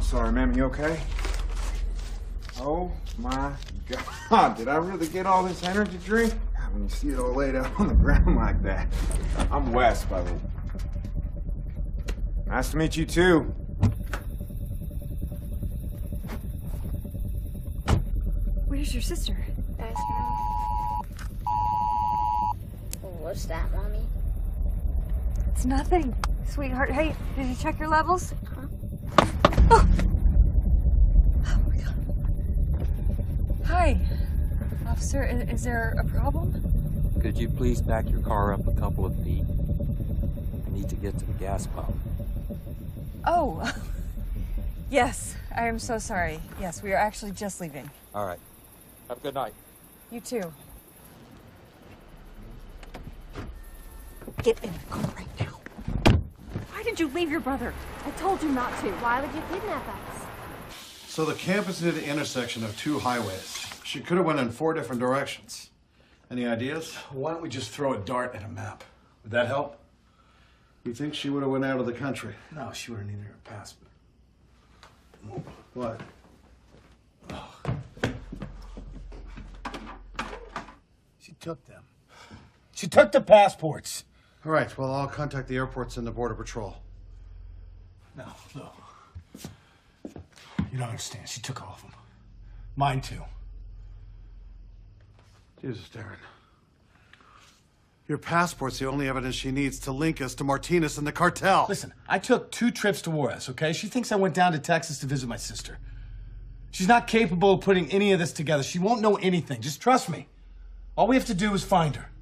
sorry, ma'am. You okay? Oh, my God. Did I really get all this energy drink? God, when you see it all laid out on the ground like that. I'm Wes, by the way. Nice to meet you, too. Where's your sister? That's Mom. What's that, Mommy? It's nothing. Sweetheart, hey, did you check your levels? Huh? Oh! Oh my God. Hi. Officer, is there a problem? Could you please back your car up a couple of feet? I need to get to the gas pump. Oh. Yes, I am so sorry. Yes, we are actually just leaving. All right. Have a good night. You too. Get in the car right now. Why did you leave your brother? I told you not to. Why would you kidnap us? So the camp is near the intersection of two highways. She could have went in 4 different directions. Any ideas? Why don't we just throw a dart at a map? Would that help? You think she would have went out of the country? No, she would have needed her passport. What? She took them. She took the passports. All right, well, I'll contact the airports and the Border Patrol. No. You don't understand. She took all of them. Mine too. Jesus, Darren. Your passport's the only evidence she needs to link us to Martinez and the cartel. Listen, I took 2 trips to Juarez, okay? She thinks I went down to Texas to visit my sister. She's not capable of putting any of this together. She won't know anything. Just trust me. All we have to do is find her.